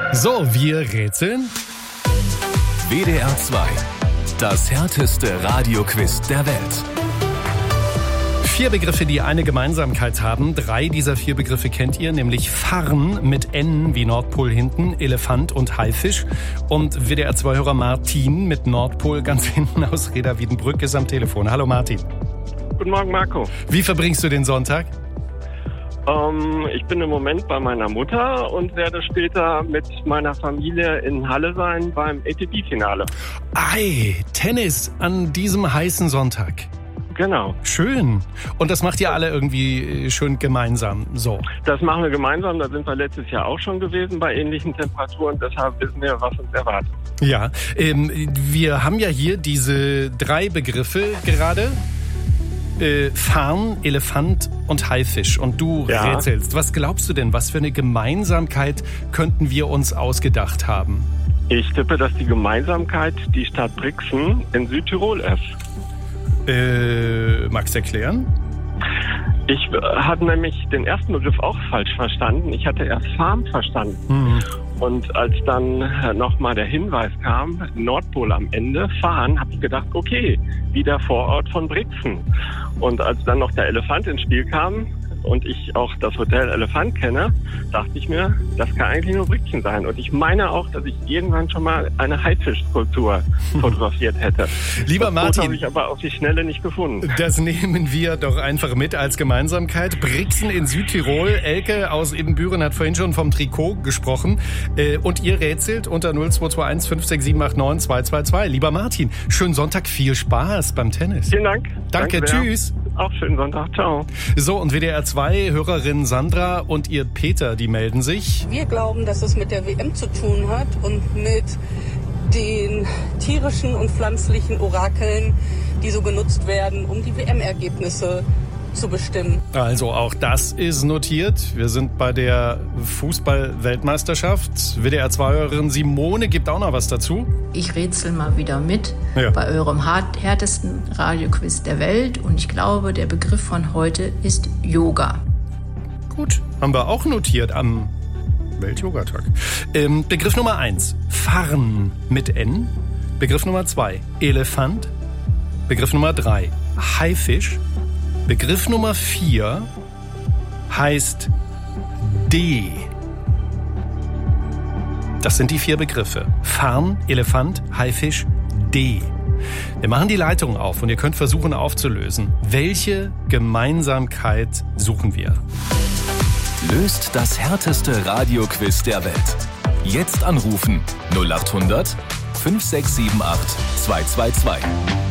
So, wir rätseln. WDR 2. Das härteste Radioquiz der Welt. 4 Begriffe, die eine Gemeinsamkeit haben. 3 dieser 4 Begriffe kennt ihr, nämlich Farn mit N wie Nordpol hinten, Elefant und Haifisch. Und WDR 2-Hörer Martin mit Nordpol ganz hinten aus Reda Wiedenbrück ist am Telefon. Hallo Martin. Guten Morgen, Marco. Wie verbringst du den Sonntag? Ich bin im Moment bei meiner Mutter und werde später mit meiner Familie in Halle sein beim ATP-Finale. Ei, Tennis an diesem heißen Sonntag. Genau. Schön. Und das macht ihr alle irgendwie schön gemeinsam, so? Das machen wir gemeinsam. Da sind wir letztes Jahr auch schon gewesen bei ähnlichen Temperaturen. Deshalb wissen wir, was uns erwartet. Ja, wir haben ja hier diese 3 Begriffe gerade. Farn, Elefant und Haifisch. Und du rätselst. Was glaubst du denn? Was für eine Gemeinsamkeit könnten wir uns ausgedacht haben? Ich tippe, dass die Gemeinsamkeit die Stadt Brixen in Südtirol ist. Magst du erklären? Ich hatte nämlich den ersten Begriff auch falsch verstanden. Ich hatte erst Farm verstanden. Und als dann nochmal der Hinweis kam, Nordpol am Ende, Farn, habe ich gedacht, okay, wieder Vorort von Brixen. Und als dann noch der Elefant ins Spiel kam und ich auch das Hotel Elefant kenne, dachte ich mir, das kann eigentlich nur Brixen sein. Und ich meine auch, dass ich irgendwann schon mal eine Haifischskulptur fotografiert hätte. Lieber Martin, das habe ich aber auf die Schnelle nicht gefunden. Das nehmen wir doch einfach mit als Gemeinsamkeit. Brixen in Südtirol. Elke aus Ibbenbüren hat vorhin schon vom Trikot gesprochen. Und ihr rätselt unter 0221 56789 222. Lieber Martin, schönen Sonntag, viel Spaß beim Tennis. Vielen Dank. Danke tschüss. Auch schönen Sonntag, ciao. So, und WDR 2 Hörerin Sandra und ihr Peter, die melden sich. Wir glauben, dass es mit der WM zu tun hat und mit den tierischen und pflanzlichen Orakeln, die so genutzt werden, um die WM-Ergebnisse zu bestimmen. Also auch das ist notiert. Wir sind bei der Fußball-Weltmeisterschaft. WDR 2-Hörerin Simone gibt auch noch was dazu. Ich rätsel mal wieder mit bei eurem härtesten Radioquiz der Welt. Und ich glaube, der Begriff von heute ist Yoga. Gut, haben wir auch notiert am Welt-Yoga-Tag. Begriff Nummer 1, Farn mit N. Begriff Nummer 2, Elefant. Begriff Nummer 3, Haifisch. Begriff Nummer 4 heißt D. Das sind die 4 Begriffe. Farn, Elefant, Haifisch, D. Wir machen die Leitung auf und ihr könnt versuchen aufzulösen. Welche Gemeinsamkeit suchen wir? Löst das härteste Radioquiz der Welt. Jetzt anrufen 0800 5678 222.